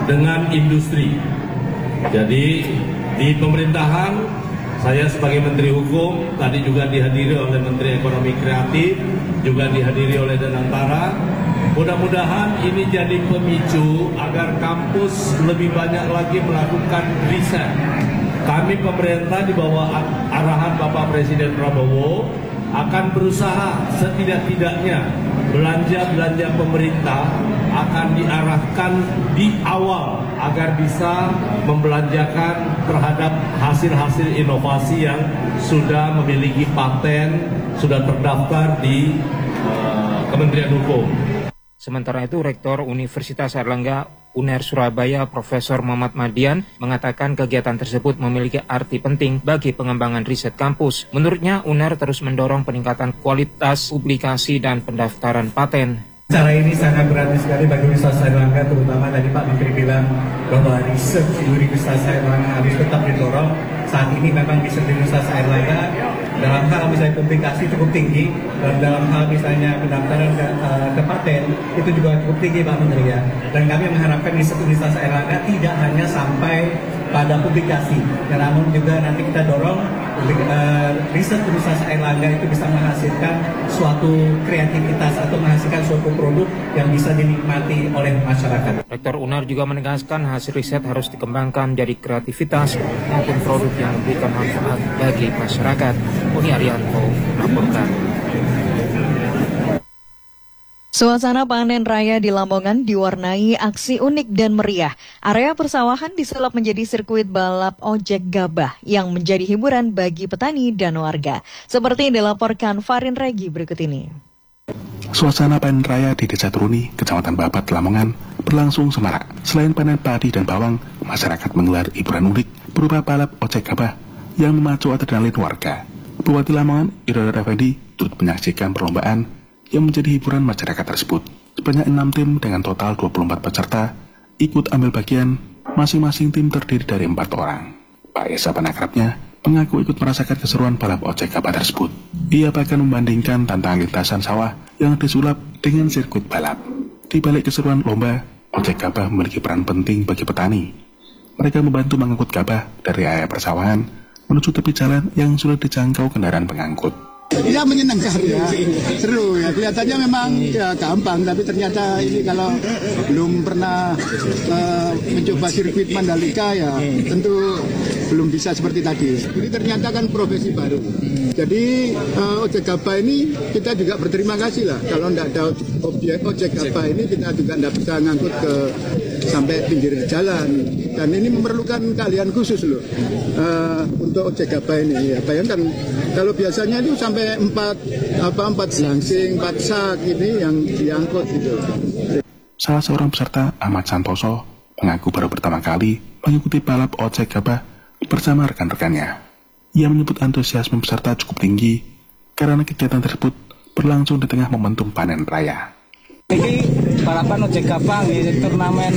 dengan industri. Jadi di pemerintahan saya sebagai Menteri Hukum tadi juga dihadiri oleh Menteri Ekonomi Kreatif, juga dihadiri oleh Danantara. Mudah-mudahan ini jadi pemicu agar kampus lebih banyak lagi melakukan riset. Kami pemerintah di bawah arahan Bapak Presiden Prabowo akan berusaha setidak-tidaknya belanja pemerintah akan diarahkan di awal agar bisa membelanjakan terhadap hasil-hasil inovasi yang sudah memiliki paten, sudah terdaftar di Kementerian Hukum. Sementara itu, Rektor Universitas Airlangga UNER Surabaya, Profesor Muhammad Madian, mengatakan kegiatan tersebut memiliki arti penting bagi pengembangan riset kampus. Menurutnya, UNER terus mendorong peningkatan kualitas publikasi dan pendaftaran paten. Cara ini sangat berarti sekali bagi Universitas Airlangga, terutama tadi Pak Menteri bilang bahwa riset di Universitas Airlangga harus tetap didorong. Saat ini memang riset di Universitas Airlangga dalam hal misalnya publikasi cukup tinggi, dan dalam hal misalnya pendaftaran ke paten itu juga cukup tinggi Pak Menteri ya. Dan kami mengharapkan riset Universitas Airlangga tidak hanya sampai pada publikasi, namun juga nanti kita dorong riset Universitas Airlangga itu bisa menghasilkan suatu kreativitas atau menghasilkan suatu produk yang bisa dinikmati oleh masyarakat. Rektor UNER juga menegaskan hasil riset harus dikembangkan dari kreativitas maupun produk yang memberikan manfaat bagi masyarakat. Uni Arianto melaporkan. Suasana panen raya di Lamongan diwarnai aksi unik dan meriah. Area persawahan disulap menjadi sirkuit balap ojek gabah yang menjadi hiburan bagi petani dan warga. Seperti yang dilaporkan Farin Regi berikut ini. Suasana panen raya di Desa Truni, Kecamatan Babat, Lamongan berlangsung semarak. Selain panen padi dan bawang, masyarakat menggelar hiburan unik berupa balap ojek gabah yang memacu adrenalin warga. Bupati Lamongan, Iroda Effendi, turut menyaksikan perlombaan yang menjadi hiburan masyarakat tersebut. Sebanyak 6 tim dengan total 24 peserta ikut ambil bagian, masing-masing tim terdiri dari 4 orang. Pak Esa penakrabnya mengaku ikut merasakan keseruan balap ojek gabah tersebut. Ia bahkan membandingkan tantangan lintasan sawah yang disulap dengan sirkuit balap. Di balik keseruan lomba, ojek gabah memiliki peran penting bagi petani. Mereka membantu mengangkut gabah dari area persawahan menuju tepi jalan yang sulit dijangkau kendaraan pengangkut. Ya menyenangkan ya, seru ya, kelihatannya memang ya gampang, tapi ternyata ini kalau belum pernah mencoba sirkuit Mandalika ya tentu belum bisa seperti tadi. Ini ternyata kan profesi baru. Jadi ojek gabah ini kita juga berterima kasih lah, kalau tidak ada ojek gabah ini kita juga tidak bisa ngangkut ke sampai pinggir jalan, dan ini memerlukan keahlian khusus loh untuk ojek gabah ini. Ya, bayangkan kalau biasanya itu sampai 4 selangsing, 4 sak ini yang diangkut gitu. Salah seorang peserta, Ahmad Santoso, mengaku baru pertama kali mengikuti balap ojek gabah bersama rekan-rekannya. Ia menyebut antusiasme peserta cukup tinggi karena kegiatan tersebut berlangsung di tengah momentum panen raya. Ini balapan ojek gabah di turnamen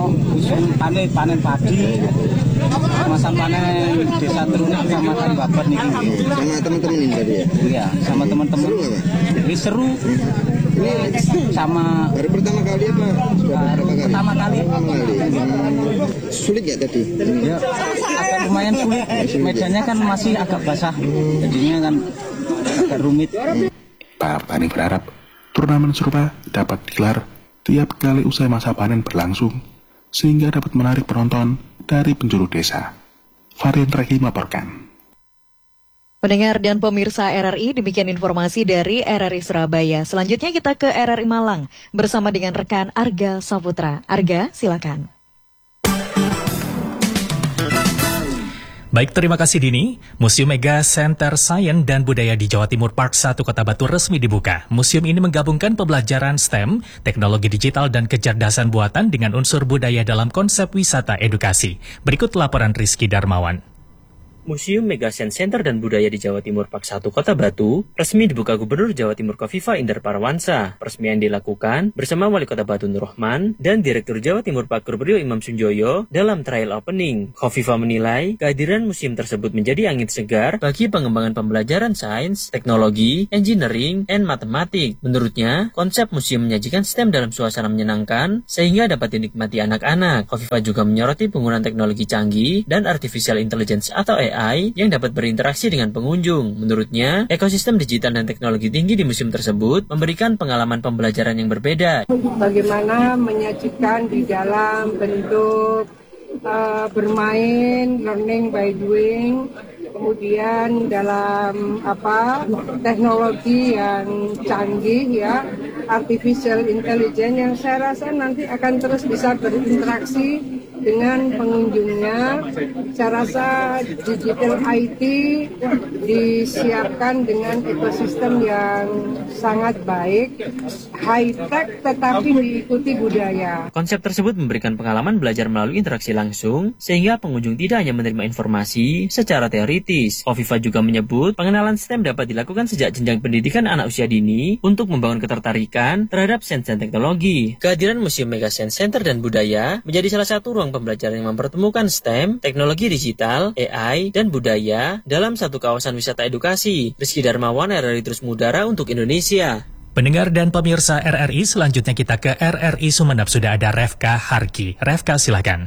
panen padi, masa panen Desa Truni sama Babat nih. Sama teman-teman ini tadi ya? Iya, sama teman-teman. Ini seru. Ini sama. Baru pertama kali apa? Pertama kali. Sulit ya tadi? Ya, agak lumayan sulit. Medannya kan masih agak basah, jadinya kan agak rumit. Para petani berharap turnamen serupa dapat digelar tiap kali usai masa panen berlangsung, sehingga dapat menarik penonton dari penjuru desa. Farin Regi melaporkan. Pendengar dan pemirsa RRI, demikian informasi dari RRI Surabaya. Selanjutnya kita ke RRI Malang bersama dengan rekan Arga Saputra. Arga, silakan. Baik, terima kasih Dini. Museum Mega Center Sains dan Budaya di Jawa Timur Park 1 Kota Batu resmi dibuka. Museum ini menggabungkan pembelajaran STEM, teknologi digital dan kecerdasan buatan dengan unsur budaya dalam konsep wisata edukasi. Berikut laporan Rizky Darmawan. Museum Mega Science Center dan Budaya di Jawa Timur Park 1 Kota Batu resmi dibuka Gubernur Jawa Timur Kofifa Indar Parawansa. Peresmian dilakukan bersama Wali Kota Batu Nur Rahman dan Direktur Jawa Timur Pak Priyo Imam Sunjoyo dalam trial opening. Kofifa menilai kehadiran museum tersebut menjadi angin segar bagi pengembangan pembelajaran sains, teknologi, engineering, dan matematik. Menurutnya, konsep museum menyajikan STEM dalam suasana menyenangkan sehingga dapat dinikmati anak-anak. Kofifa juga menyoroti penggunaan teknologi canggih dan artificial intelligence atau AI yang dapat berinteraksi dengan pengunjung. Menurutnya, ekosistem digital dan teknologi tinggi di museum tersebut memberikan pengalaman pembelajaran yang berbeda. Bagaimana menyajikan di dalam bentuk bermain, learning by doing, kemudian dalam teknologi yang canggih ya, artificial intelligence yang saya rasa nanti akan terus bisa berinteraksi dengan pengunjungnya. Saya rasa digital IT disiapkan dengan ekosistem yang sangat baik, high tech tetapi diikuti budaya. Konsep tersebut memberikan pengalaman belajar melalui interaksi langsung sehingga pengunjung tidak hanya menerima informasi secara teoritis. Kofifa juga menyebut pengenalan STEM dapat dilakukan sejak jenjang pendidikan anak usia dini untuk membangun ketertarikan terhadap sains dan teknologi. Kehadiran Museum Mega Science Center dan Budaya menjadi salah satu ruang pembelajaran yang mempertemukan STEM, teknologi digital, AI, dan budaya dalam satu kawasan wisata edukasi. Rizky Darmawan, RRI Terus Mudara untuk Indonesia. Pendengar dan pemirsa RRI, selanjutnya kita ke RRI Sumeneb. Sudah ada Refka Harki. Refka, silakan.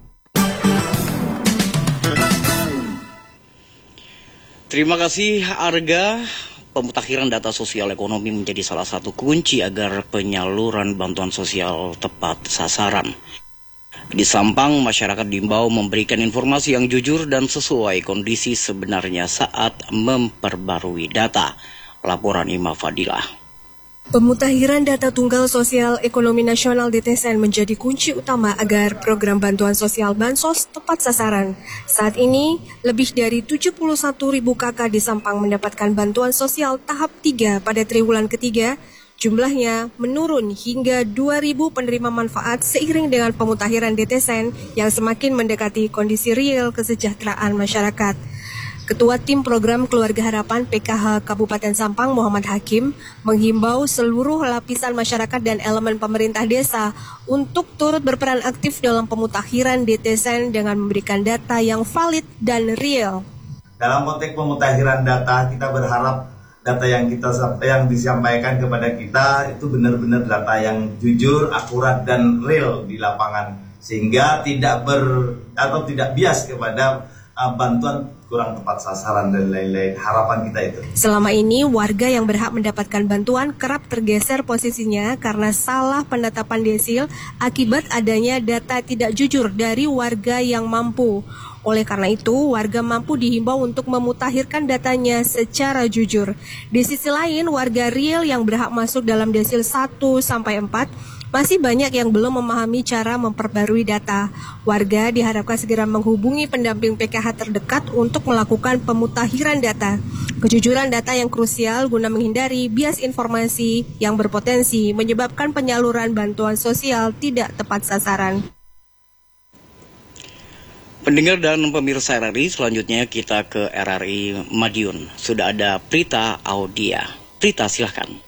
Terima kasih, Arga. Pemutakhiran data sosial ekonomi menjadi salah satu kunci agar penyaluran bantuan sosial tepat sasaran. Di Sampang, masyarakat diimbau memberikan informasi yang jujur dan sesuai kondisi sebenarnya saat memperbarui data. Laporan Ima Fadilah. Pemutakhiran data tunggal sosial ekonomi nasional DTSN menjadi kunci utama agar program bantuan sosial Bansos tepat sasaran. Saat ini, lebih dari 71.000 KK di Sampang mendapatkan bantuan sosial tahap 3 pada triwulan ketiga. Jumlahnya menurun hingga 2.000 penerima manfaat seiring dengan pemutakhiran DTSN yang semakin mendekati kondisi real kesejahteraan masyarakat. Ketua Tim Program Keluarga Harapan PKH Kabupaten Sampang Muhammad Hakim menghimbau seluruh lapisan masyarakat dan elemen pemerintah desa untuk turut berperan aktif dalam pemutakhiran DTSN dengan memberikan data yang valid dan real. Dalam konteks pemutakhiran data, kita berharap data yang disampaikan kepada kita itu benar-benar data yang jujur, akurat dan real di lapangan, sehingga tidak bias kepada bantuan kurang tepat sasaran dan lain-lain. Harapan kita itu. Selama ini warga yang berhak mendapatkan bantuan kerap tergeser posisinya karena salah penetapan desil akibat adanya data tidak jujur dari warga yang mampu. Oleh karena itu, warga mampu dihimbau untuk memutakhirkan datanya secara jujur. Di sisi lain, warga real yang berhak masuk dalam desil 1-4 masih banyak yang belum memahami cara memperbarui data. Warga diharapkan segera menghubungi pendamping PKH terdekat untuk melakukan pemutakhiran data. Kejujuran data yang krusial guna menghindari bias informasi yang berpotensi menyebabkan penyaluran bantuan sosial tidak tepat sasaran. Pendengar dan pemirsa RRI, selanjutnya kita ke RRI Madiun. Sudah ada Prita Audia. Prita, silahkan.